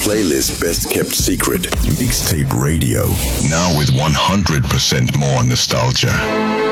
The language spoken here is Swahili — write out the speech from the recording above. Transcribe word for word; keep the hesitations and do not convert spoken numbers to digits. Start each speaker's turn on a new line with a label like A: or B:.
A: playlist best kept secret.
B: Mixtape Radio. Now with one hundred percent more nostalgia.